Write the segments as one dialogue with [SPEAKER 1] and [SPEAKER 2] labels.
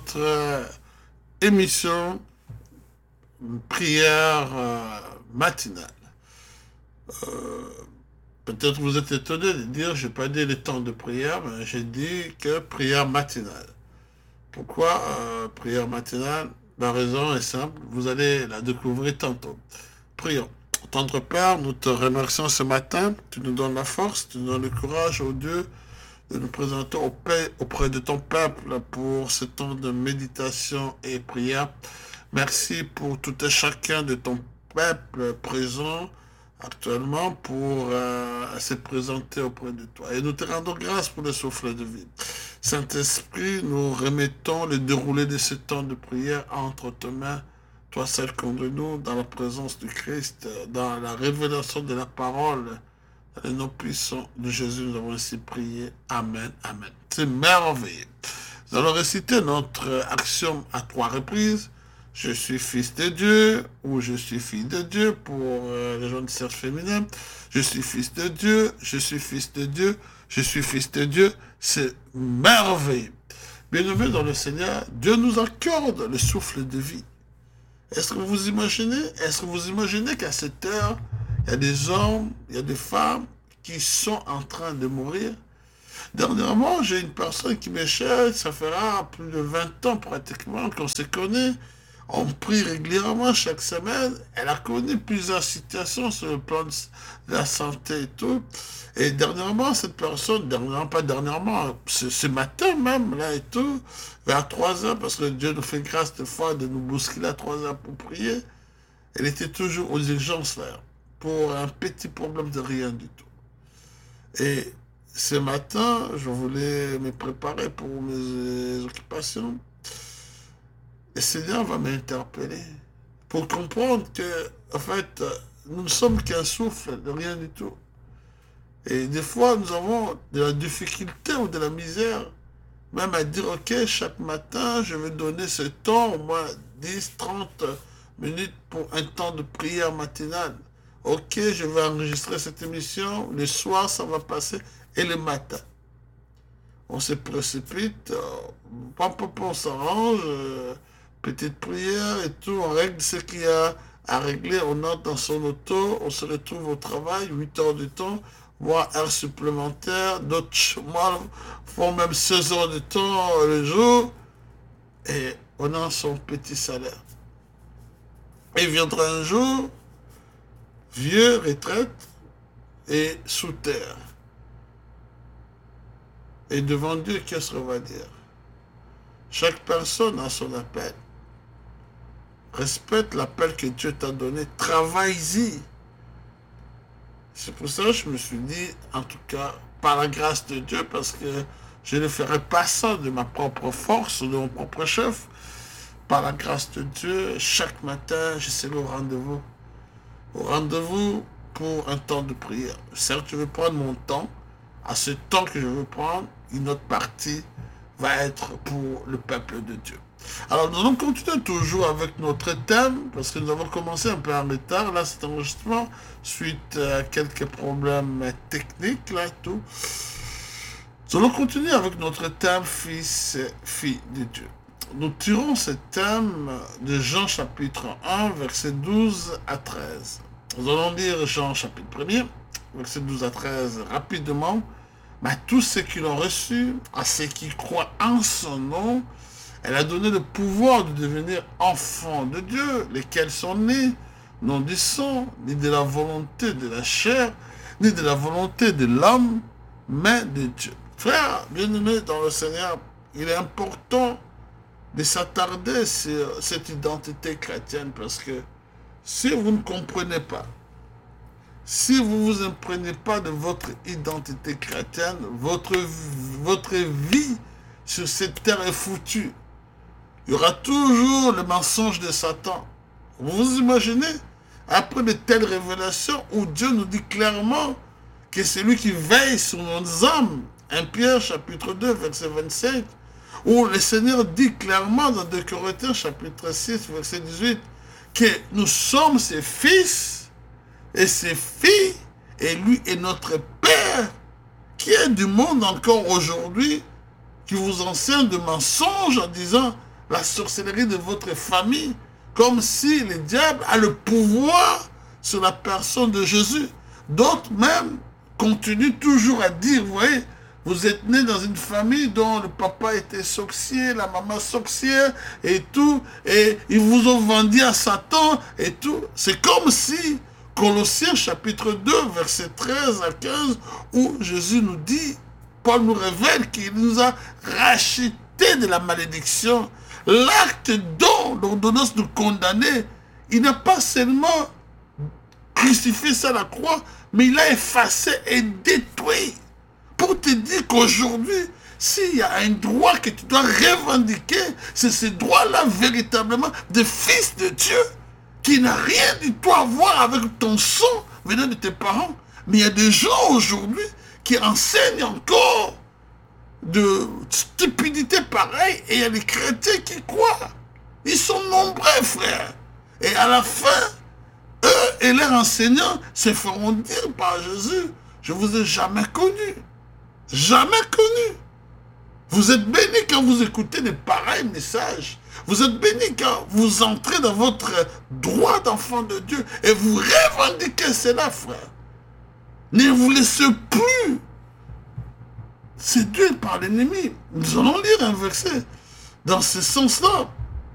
[SPEAKER 1] notre émission prière matinale. Peut-être vous êtes étonné de dire, je n'ai pas dit les temps de prière, mais j'ai dit que prière matinale. Pourquoi prière matinale? La raison est simple, vous allez la découvrir tantôt. Prions. Tendre Père, nous te remercions ce matin, tu nous donnes la force, tu nous donnes le courage, oh Dieu, de nous présenter auprès de ton peuple pour ce temps de méditation et prière. Merci pour tout et chacun de ton peuple présent actuellement pour se présenter auprès de toi. Et nous te rendons grâce pour le souffle de vie. Saint-Esprit, nous remettons le déroulé de ce temps de prière entre tes mains, toi seul contre nous, dans la présence du Christ, dans la révélation de la parole. Dans le nom puissant de Jésus, nous avons ainsi prié. Amen, amen. C'est merveilleux. Nous allons réciter notre axiome à 3 reprises. Je suis fils de Dieu ou je suis fille de Dieu pour les gens de sexe féminin. Je suis fils de Dieu, je suis fils de Dieu, je suis fils de Dieu. C'est merveilleux. Bien-aimés dans le Seigneur, Dieu nous accorde le souffle de vie. Est-ce que vous imaginez qu'à cette heure, il y a des hommes, il y a des femmes qui sont en train de mourir? Dernièrement, j'ai une personne qui m'est chère, ça fera plus de 20 ans pratiquement qu'on se connaît. On prie régulièrement chaque semaine. Elle a connu plusieurs situations sur le plan de la santé et tout. Et dernièrement, cette personne, pas dernièrement, ce matin même, là et tout, vers 3 heures, parce que Dieu nous fait grâce de fois de nous bousculer à 3 heures pour prier, elle était toujours aux urgences là, pour un petit problème de rien du tout. Et ce matin, je voulais me préparer pour mes occupations. Le Seigneur va m'interpeller pour comprendre que, en fait, nous ne sommes qu'un souffle de rien du tout. Et des fois, nous avons de la difficulté ou de la misère, même à dire, ok, chaque matin, je vais donner ce temps, au moins 10, 30 minutes pour un temps de prière matinale. Ok, je vais enregistrer cette émission, le soir, ça va passer, et le matin. On se précipite, on s'arrange, petite prière et tout, on règle ce qu'il y a à régler, on entre dans son auto, on se retrouve au travail, 8 heures de temps, voire heures supplémentaires, d'autres font même 16 heures de temps le jour, et on a son petit salaire. Et viendra un jour, vieux, retraite, et sous terre. Et devant Dieu, qu'est-ce qu'on va dire? Chaque personne a son appel. Respecte l'appel que Dieu t'a donné. Travaille-y. C'est pour ça que je me suis dit, en tout cas, par la grâce de Dieu, parce que je ne ferai pas ça de ma propre force, de mon propre chef. Par la grâce de Dieu, chaque matin, je serai au rendez-vous. Au rendez-vous pour un temps de prière. Certes, je vais prendre mon temps. À ce temps que je veux prendre, une autre partie va être pour le peuple de Dieu. Alors, nous allons continuer toujours avec notre thème, parce que nous avons commencé un peu en retard, là, cet enregistrement, suite à quelques problèmes techniques, là, et tout. Nous allons continuer avec notre thème fils, fille de Dieu. Nous tirons ce thème de Jean chapitre 1, versets 12 à 13. Nous allons lire Jean chapitre 1er, versets 12 à 13 rapidement. Mais à tous ceux qui l'ont reçu, à ceux qui croient en son nom, elle a donné le pouvoir de devenir enfants de Dieu, lesquels sont nés, non du sang, ni de la volonté de la chair, ni de la volonté de l'homme, mais de Dieu. Frères, bien-aimés dans le Seigneur, il est important de s'attarder sur cette identité chrétienne, parce que si vous ne comprenez pas, si vous ne vous imprégnez pas de votre identité chrétienne, votre vie sur cette terre est foutue. Il y aura toujours le mensonge de Satan. Vous vous imaginez, après de telles révélations où Dieu nous dit clairement que c'est lui qui veille sur nos âmes, 1 Pierre chapitre 2 verset 25, où le Seigneur dit clairement dans 2 Corinthiens chapitre 6 verset 18 que nous sommes ses fils et ses filles, et lui est notre Père. Qui est du monde encore aujourd'hui qui vous enseigne de mensonges en disant la sorcellerie de votre famille, comme si le diable a le pouvoir sur la personne de Jésus. D'autres même continuent toujours à dire, vous voyez, vous êtes né dans une famille dont le papa était sorcier, la maman sorcière et tout, et ils vous ont vendu à Satan et tout. C'est comme si, Colossiens chapitre 2, verset 13 à 15, où Jésus nous dit, Paul nous révèle qu'il nous a rachetés de la malédiction. L'acte dont l'ordonnance nous condamnait, il n'a pas seulement crucifié ça à la croix, mais il a effacé et détruit. Pour te dire qu'aujourd'hui, s'il y a un droit que tu dois revendiquer, c'est ce droit-là véritablement de fils de Dieu, qui n'a rien du tout à voir avec ton sang venant de tes parents. Mais il y a des gens aujourd'hui qui enseignent encore de stupidité pareille, et il y a des chrétiens qui croient. Ils sont nombreux, frère. Et à la fin, eux et leurs enseignants se feront dire par Jésus, je vous ai jamais connu. Jamais connu. Vous êtes bénis quand vous écoutez de pareils messages. Vous êtes bénis quand vous entrez dans votre droit d'enfant de Dieu et vous revendiquez cela, frère. Ne vous laissez plus séduire par l'ennemi. Nous allons lire un verset dans ce sens-là,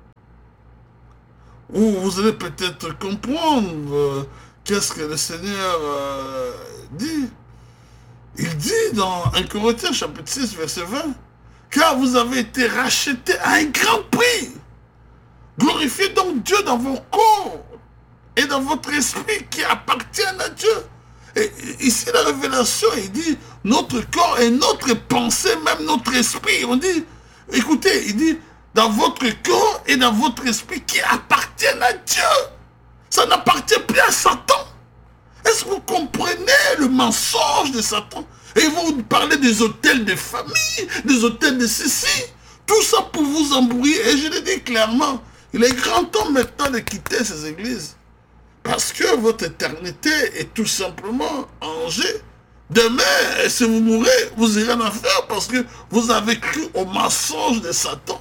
[SPEAKER 1] où vous allez peut-être comprendre qu'est-ce que le Seigneur dit. Il dit dans 1 Corinthiens chapitre 6 verset 20, car vous avez été rachetés à un grand prix. Glorifiez donc Dieu dans vos corps et dans votre esprit qui appartiennent à Dieu. Et ici la révélation, il dit notre corps et notre pensée, même notre esprit. On dit, écoutez, il dit dans votre corps et dans votre esprit qui appartiennent à Dieu. Ça n'appartient plus à Satan. Est-ce que vous comprenez le mensonge de Satan? Et vous parlez des hôtels de famille, des hôtels de ceci, tout ça pour vous embrouiller. Et je le dis clairement, il est grand temps maintenant de quitter ces églises. Parce que votre éternité est tout simplement en jeu. Demain, si vous mourrez, vous irez en enfer parce que vous avez cru au mensonge de Satan.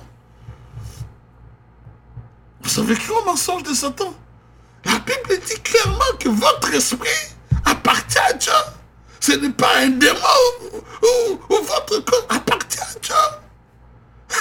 [SPEAKER 1] Vous avez cru au mensonge de Satan. La Bible dit clairement que votre esprit appartient à Dieu. Ce n'est pas un démon ou votre corps appartient à Dieu.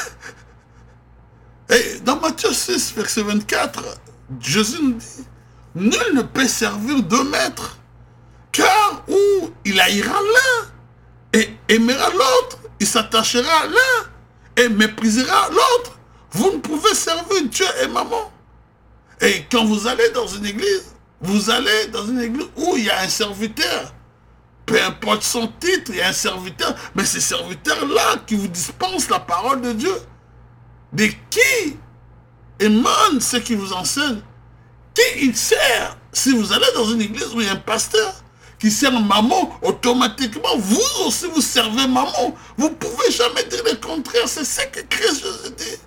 [SPEAKER 1] Et dans Matthieu 6, verset 24, Jésus nous dit, nul ne peut servir deux maîtres, car ou il haïra l'un et aimera l'autre, il s'attachera à l'un et méprisera l'autre. Vous ne pouvez servir Dieu et maman. Et quand vous allez dans une église, vous allez dans une église où il y a un serviteur. Peu importe son titre, il y a un serviteur. Mais ce serviteur-là qui vous dispense la parole de Dieu, de qui émane ce qui vous enseigne, qui il sert. Si vous allez dans une église où il y a un pasteur qui sert maman, automatiquement, vous aussi vous servez maman. Vous ne pouvez jamais dire le contraire. C'est ce que Christ Jésus dit.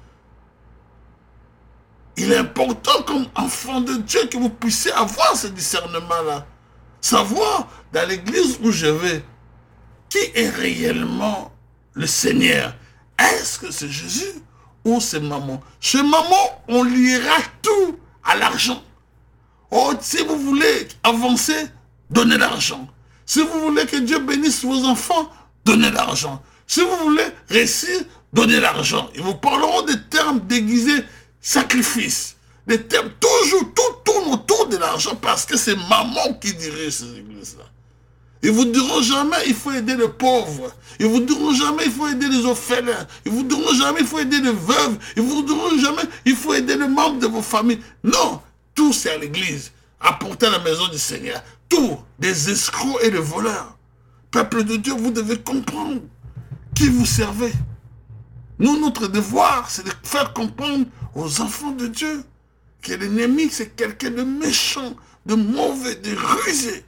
[SPEAKER 1] Il est important comme enfant de Dieu que vous puissiez avoir ce discernement-là. Savoir dans l'église où je vais, qui est réellement le Seigneur. Est-ce que c'est Jésus ou c'est maman? Chez maman, on liera tout à l'argent. Oh, si vous voulez avancer, donnez l'argent. Si vous voulez que Dieu bénisse vos enfants, donnez l'argent. Si vous voulez réussir, donnez l'argent. Ils vous parleront des termes déguisés, sacrifice. Les termes, toujours, tout tourne autour de l'argent parce que c'est maman qui dirige ces églises-là. Ils vous diront jamais, il faut aider les pauvres. Ils vous diront jamais, il faut aider les orphelins. Ils vous diront jamais, il faut aider les veuves. Ils vous diront jamais, il faut aider les membres de vos familles. Non, tout c'est à l'église. Apportez à la maison du Seigneur. Tout, des escrocs et des voleurs. Peuple de Dieu, vous devez comprendre qui vous servez. Nous, notre devoir, c'est de faire comprendre aux enfants de Dieu que l'ennemi, c'est quelqu'un de méchant, de mauvais, de rusé.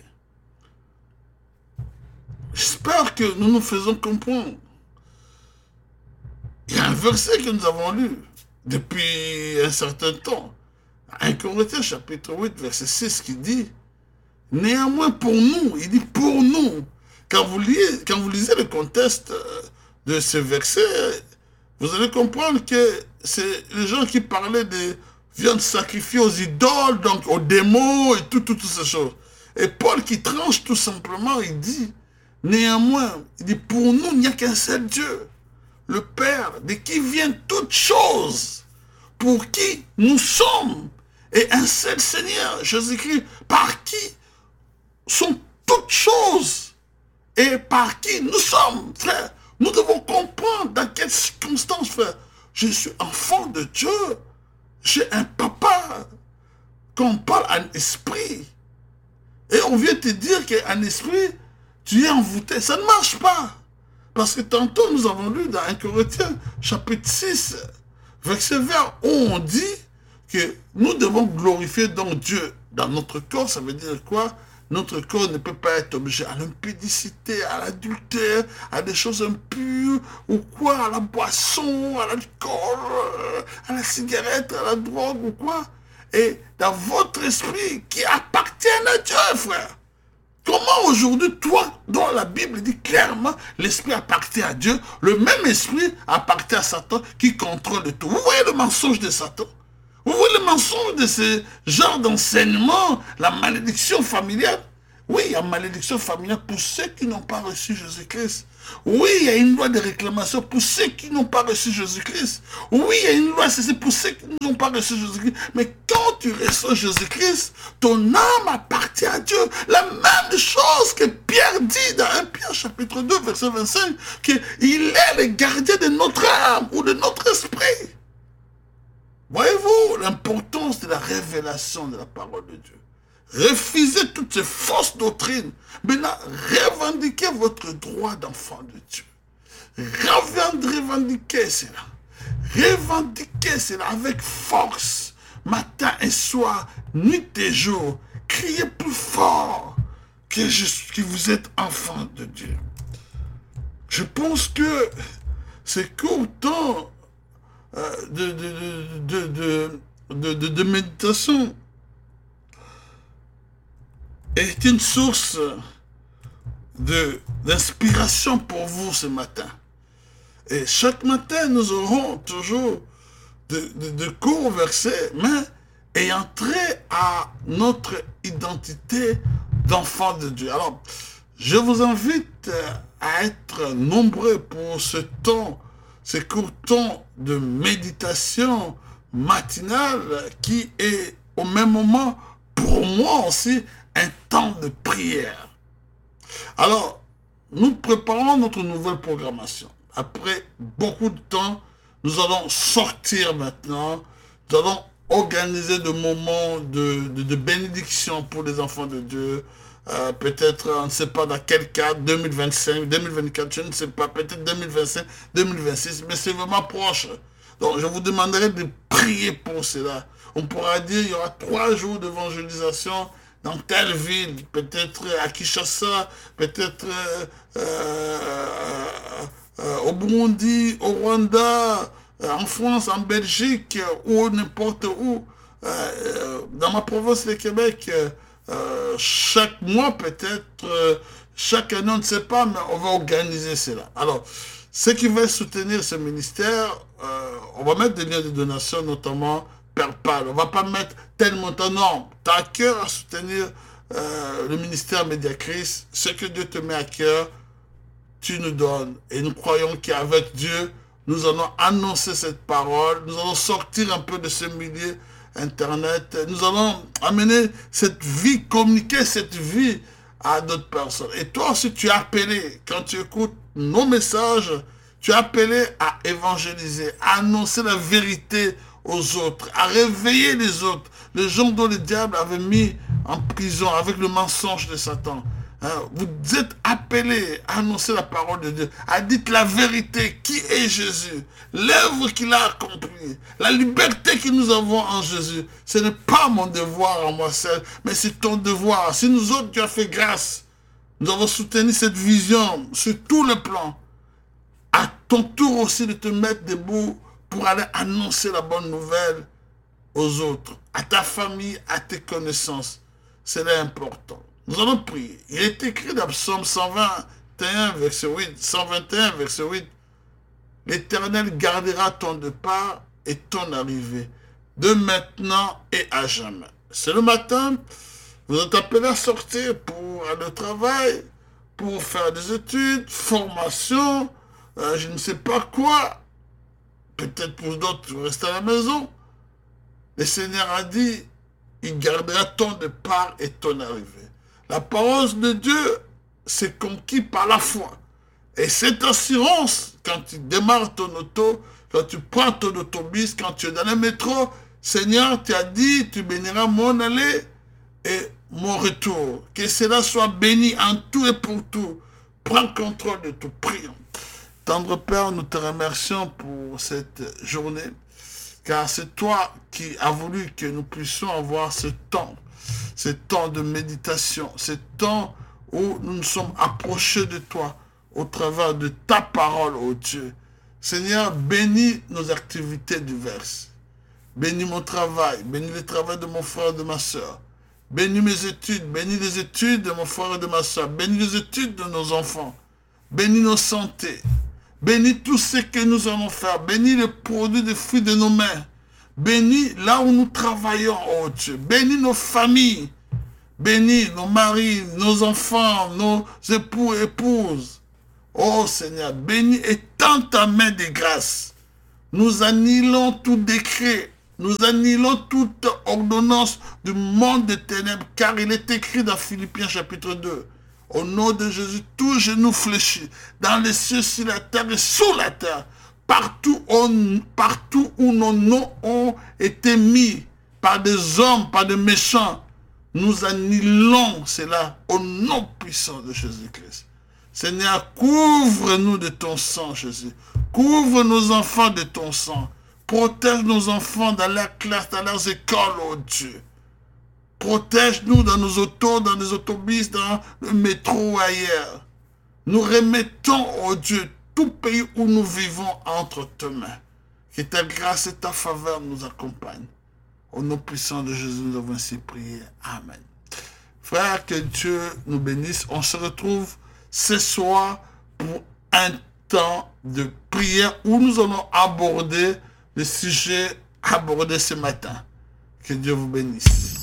[SPEAKER 1] J'espère que nous nous faisons comprendre. Il y a un verset que nous avons lu depuis un certain temps. 1 Corinthiens chapitre 8, verset 6 qui dit « Néanmoins pour nous », il dit « pour nous ». Quand vous lisez le contexte de ce verset, vous allez comprendre que c'est les gens qui parlaient de viande sacrifiée aux idoles, donc aux démons et toutes ces choses. Et Paul qui tranche tout simplement, il dit, néanmoins, il dit, pour nous, il n'y a qu'un seul Dieu, le Père, de qui viennent toutes choses, pour qui nous sommes, et un seul Seigneur, Jésus-Christ, par qui sont toutes choses, et par qui nous sommes, frère. Nous devons comprendre dans quelles circonstances, frère. Je suis enfant de Dieu, j'ai un papa, quand on parle en esprit, et on vient te dire qu'en esprit, tu es envoûté. Ça ne marche pas. Parce que tantôt, nous avons lu dans 1 Corinthiens, chapitre 6, verset 20, où on dit que nous devons glorifier donc Dieu dans notre corps. Ça veut dire quoi? Notre corps ne peut pas être obligé à l'impudicité, à l'adultère, à des choses impures, ou quoi, à la boisson, à l'alcool, à la cigarette, à la drogue, ou quoi. Et dans votre esprit qui appartient à Dieu, frère. Comment aujourd'hui, toi, dont la Bible dit clairement, l'esprit appartient à Dieu, le même esprit appartient à Satan qui contrôle tout. Vous voyez le mensonge de Satan? Vous voyez le mensonge de ce genre d'enseignement, la malédiction familiale? Oui, il y a malédiction familiale pour ceux qui n'ont pas reçu Jésus-Christ. Oui, il y a une loi de réclamation pour ceux qui n'ont pas reçu Jésus-Christ. Oui, il y a une loi c'est pour ceux qui n'ont pas reçu Jésus-Christ. Mais quand tu reçois Jésus-Christ, ton âme appartient à Dieu. La même chose que Pierre dit dans 1 Pierre chapitre 2, verset 25, qu'il est le gardien de notre âme ou de notre esprit. Voyez-vous l'importance de la révélation de la parole de Dieu. Refusez toutes ces fausses doctrines. Maintenant, revendiquez votre droit d'enfant de Dieu. Revendiquez cela. Revendiquez cela avec force. Matin et soir, nuit et jour. Criez plus fort que vous êtes enfant de Dieu. Je pense que c'est court temps de méditation est une source d'inspiration pour vous ce matin. Et chaque matin, nous aurons toujours de courts versets, mais ayant trait à notre identité d'enfant de Dieu. Alors, je vous invite à être nombreux pour ce temps, ce court temps de méditation matinale qui est au même moment, pour moi aussi, un temps de prière. Alors, nous préparons notre nouvelle programmation. Après beaucoup de temps, nous allons sortir maintenant. Nous allons organiser des moments de bénédiction pour les enfants de Dieu. Peut-être, on ne sait pas dans quel cadre, 2025, 2024, je ne sais pas, peut-être 2025, 2026, mais c'est vraiment proche. Donc, je vous demanderai de prier pour cela. On pourra dire qu'il y aura 3 jours d'évangélisation dans telle ville, peut-être à Kinshasa, peut-être au Burundi, au Rwanda, en France, en Belgique, ou n'importe où. Dans ma province de Québec, chaque mois peut-être, chaque année, on ne sait pas, mais on va organiser cela. Alors, ceux qui veulent soutenir ce ministère, on va mettre des liens de donation, notamment PayPal. On ne va pas mettre tel montant. Non, tu as à cœur à soutenir le ministère Mediacris. Ce que Dieu te met à cœur, tu nous donnes. Et nous croyons qu'avec Dieu, nous allons annoncer cette parole. Nous allons sortir un peu de ce milieu Internet. Nous allons amener cette vie, communiquer cette vie à d'autres personnes. Et toi aussi, tu es appelé, quand tu écoutes nos messages, tu es appelé à évangéliser, à annoncer la vérité aux autres, à réveiller les autres, les gens dont le diable avait mis en prison avec le mensonge de Satan. Vous êtes appelés à annoncer la parole de Dieu, à dire la vérité, qui est Jésus, l'œuvre qu'il a accomplie, la liberté que nous avons en Jésus. Ce n'est pas mon devoir en moi seul, mais c'est ton devoir. Si nous autres, tu as fait grâce, nous avons soutenu cette vision sur tous les plans. À ton tour aussi de te mettre debout pour aller annoncer la bonne nouvelle aux autres, à ta famille, à tes connaissances. C'est important. Nous allons prier. Il est écrit dans Psaume 121, verset 8, 121, verset 8. L'Éternel gardera ton départ et ton arrivée, de maintenant et à jamais. C'est le matin, vous êtes appelés à sortir pour aller au travail, pour faire des études, formation, je ne sais pas quoi. Peut-être pour d'autres, vous restez à la maison. Le Seigneur a dit, il gardera ton départ et ton arrivée. La parole de Dieu, c'est conquis par la foi. Et cette assurance, quand tu démarres ton auto, quand tu prends ton autobus, quand tu es dans le métro, Seigneur, tu as dit, tu béniras mon aller et mon retour. Que cela soit béni en tout et pour tout. Prends contrôle de tout. Prions. Tendre Père, nous te remercions pour cette journée, car c'est toi qui as voulu que nous puissions avoir ce temps de méditation, ce temps où nous nous sommes approchés de toi au travers de ta parole, ô Dieu. Seigneur, bénis nos activités diverses. Bénis mon travail, bénis le travail de mon frère et de ma soeur. Bénis mes études, bénis les études de mon frère et de ma soeur. Bénis les études de nos enfants. Bénis nos santé. Bénis tout ce que nous allons faire. Bénis les produits des fruits de nos mains. Bénis là où nous travaillons, oh Dieu. Bénis nos familles. Bénis nos maris, nos enfants, nos époux et épouses. Oh Seigneur, bénis et tends ta main de grâce. Nous annulons tout décret. Nous annulons toute ordonnance du monde des ténèbres, car il est écrit dans Philippiens chapitre 2. Au nom de Jésus, tout genou fléchit, dans les cieux, sur la terre et sous la terre, partout où nos noms ont été mis par des hommes, par des méchants, nous annulons cela au nom puissant de Jésus-Christ. Seigneur, couvre-nous de ton sang, Jésus. Couvre nos enfants de ton sang. Protège nos enfants dans leurs classes, dans leurs écoles, oh Dieu. Protège-nous dans nos autos, dans les autobus, dans le métro ou ailleurs. Nous remettons, oh Dieu, tout pays où nous vivons entre tes mains. Que ta grâce et ta faveur nous accompagnent. Au nom puissant de Jésus, nous avons ainsi prié. Amen. Frères, que Dieu nous bénisse. On se retrouve ce soir pour un temps de prière où nous allons aborder le sujet abordé ce matin. Que Dieu vous bénisse.